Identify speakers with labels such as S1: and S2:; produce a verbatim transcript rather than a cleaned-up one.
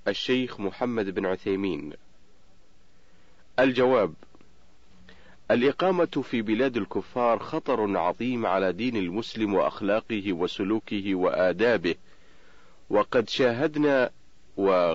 S1: الشيخ محمد بن عثيمين. الجواب: الإقامة في بلاد الكفار خطر عظيم على دين المسلم وأخلاقه وسلوكه وآدابه، وقد شاهدنا و